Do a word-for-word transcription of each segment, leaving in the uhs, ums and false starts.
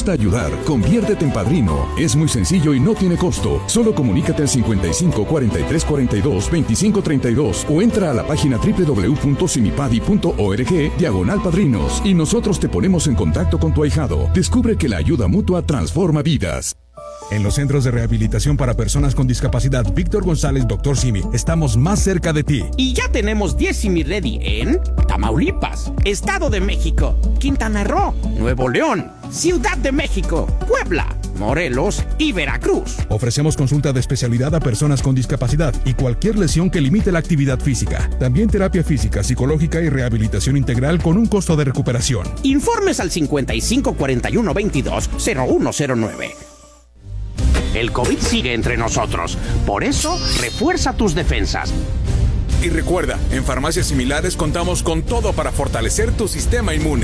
gusta ayudar, conviértete en padrino. Es muy sencillo y no tiene costo. Solo comunícate al cincuenta y cinco, cuarenta y tres, cuarenta y dos, veinticinco, treinta y dos o entra a la página doble u doble u doble u punto simipadi punto org diagonal padrinos y nosotros te ponemos en contacto con tu ahijado. Descubre que la ayuda mutua transforma vidas. En los centros de rehabilitación para personas con discapacidad Víctor González, doctor Simi, estamos más cerca de ti. Y ya tenemos diez Simi Ready en Tamaulipas, Estado de México, Quintana Roo, Nuevo León, Ciudad de México, Puebla, Morelos y Veracruz. Ofrecemos consulta de especialidad a personas con discapacidad y cualquier lesión que limite la actividad física. También terapia física, psicológica y rehabilitación integral con un costo de recuperación. Informes al cincuenta y cinco, cuarenta y uno, veintidós, cero uno cero nueve. El COVID sigue entre nosotros, por eso refuerza tus defensas. Y recuerda, en Farmacias Similares contamos con todo para fortalecer tu sistema inmune.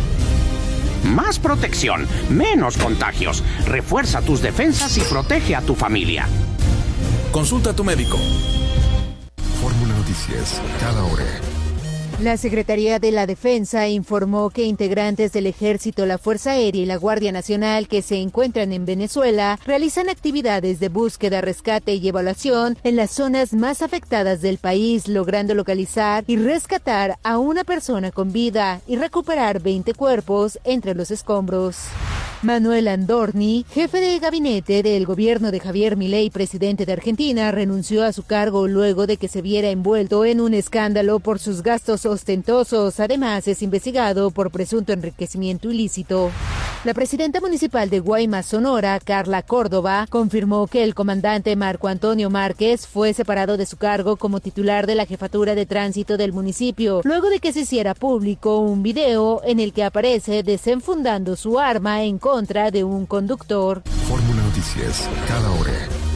Más protección, menos contagios. Refuerza tus defensas y protege a tu familia. Consulta a tu médico. Fórmula Noticias, cada hora. La Secretaría de la Defensa informó que integrantes del Ejército, la Fuerza Aérea y la Guardia Nacional que se encuentran en Venezuela realizan actividades de búsqueda, rescate y evaluación en las zonas más afectadas del país, logrando localizar y rescatar a una persona con vida y recuperar veinte cuerpos entre los escombros. Manuel Andorni, jefe de gabinete del gobierno de Javier Milei, presidente de Argentina, renunció a su cargo luego de que se viera envuelto en un escándalo por sus gastos ostentosos. Además, es investigado por presunto enriquecimiento ilícito. La presidenta municipal de Guaymas, Sonora, Carla Córdoba, confirmó que el comandante Marco Antonio Márquez fue separado de su cargo como titular de la jefatura de tránsito del municipio, luego de que se hiciera público un video en el que aparece desenfundando su arma en contra de un conductor. Fórmula Noticias, cada hora.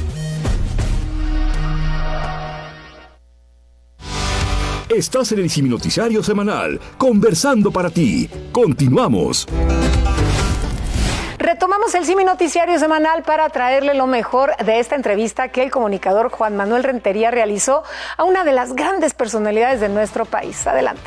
Estás en el Simi Noticiario Semanal, conversando para ti. Continuamos. Retomamos el Simi Noticiario Semanal para traerle lo mejor de esta entrevista que el comunicador Juan Manuel Rentería realizó a una de las grandes personalidades de nuestro país. Adelante.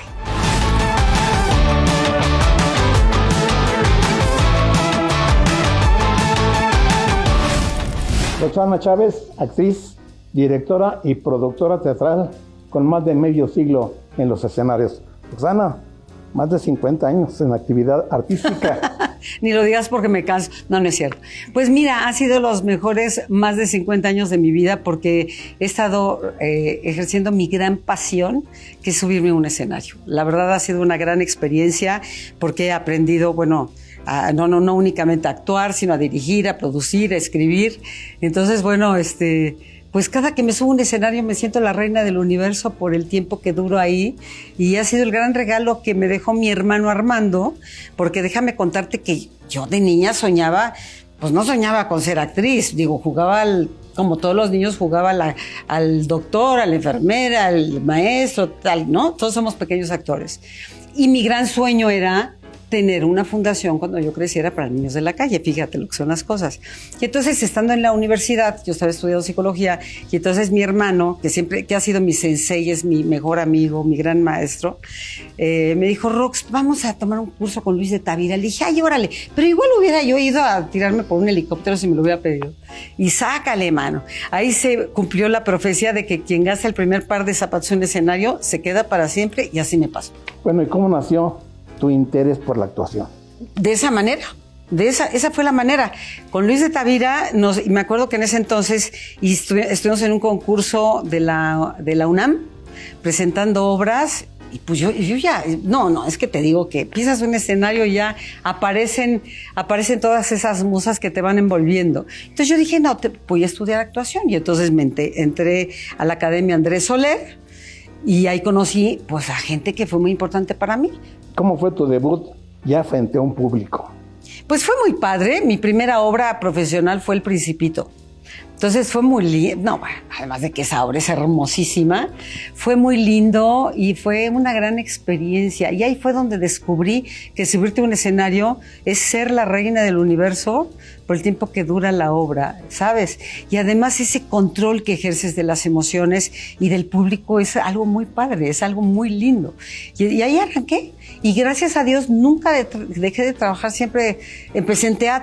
Roxana Chávez, actriz, directora y productora teatral con más de medio siglo en los escenarios. Roxana, más de cincuenta años en actividad artística. Ni lo digas porque me canso. No, no es cierto. Pues mira, ha sido los mejores más de cincuenta años de mi vida porque he estado eh, ejerciendo mi gran pasión, que es subirme a un escenario. La verdad ha sido una gran experiencia porque he aprendido, bueno, a, no, no, no únicamente a actuar, sino a dirigir, a producir, a escribir. Entonces, bueno, este... pues cada que me subo a un escenario me siento la reina del universo por el tiempo que duro ahí, y ha sido el gran regalo que me dejó mi hermano Armando, porque déjame contarte que yo de niña soñaba, pues no soñaba con ser actriz, digo, jugaba al, como todos los niños, jugaba la, al doctor, a la enfermera, al maestro, tal, ¿no? Todos somos pequeños actores. Y mi gran sueño era tener una fundación cuando yo creciera para niños de la calle, fíjate lo que son las cosas. Y entonces, estando en la universidad, yo estaba estudiando psicología, y entonces mi hermano, que siempre, que ha sido mi sensei, es mi mejor amigo, mi gran maestro, eh, me dijo, Rox, vamos a tomar un curso con Luis de Tavira. Le dije, ay, órale, pero igual hubiera yo ido a tirarme por un helicóptero si me lo hubiera pedido. Y sácale, mano. Ahí se cumplió la profecía de que quien gasta el primer par de zapatos en un escenario se queda para siempre, y así me pasó. Bueno, ¿y cómo nació tu interés por la actuación? De esa manera, de esa, esa fue la manera. Con Luis de Tavira, nos, y me acuerdo que en ese entonces estu, estuvimos en un concurso de la, de la UNAM, presentando obras, y pues yo, yo ya, no, no, es que te digo que pisas un escenario y ya aparecen, aparecen todas esas musas que te van envolviendo. Entonces yo dije, no, te, voy a estudiar actuación, y entonces me entré, entré a la Academia Andrés Soler, y ahí conocí pues a gente que fue muy importante para mí. ¿Cómo fue tu debut ya frente a un público? Pues fue muy padre. Mi primera obra profesional fue El Principito. Entonces fue muy lindo, no, bueno, además de que esa obra es hermosísima, fue muy lindo y fue una gran experiencia. Y ahí fue donde descubrí que subirte a un escenario es ser la reina del universo por el tiempo que dura la obra, ¿sabes? Y además ese control que ejerces de las emociones y del público es algo muy padre, es algo muy lindo. Y, y ahí arranqué. Y gracias a Dios nunca de, dejé de trabajar, siempre empecé en teatro.